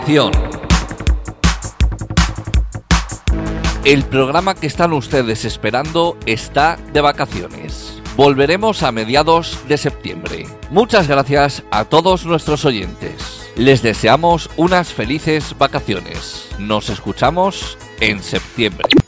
El programa que están ustedes esperando está de vacaciones. Volveremos a mediados de septiembre. Muchas gracias a todos nuestros oyentes. Les deseamos unas felices vacaciones. Nos escuchamos en septiembre.